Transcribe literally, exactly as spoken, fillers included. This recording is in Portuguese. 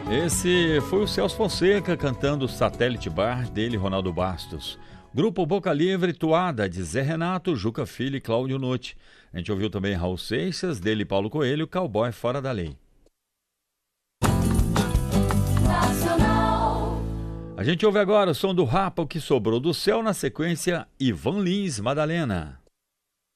Esse foi o Celso Fonseca cantando Satélite Bar, dele Ronaldo Bastos. Grupo Boca Livre, Toada, de Zé Renato, Juca Filho e Cláudio Nutti. A gente ouviu também Raul Seixas, dele Paulo Coelho, Cowboy Fora da Lei. Nacional. A gente ouve agora o som do Rapa, O Que Sobrou do Céu, na sequência Ivan Lins, Madalena.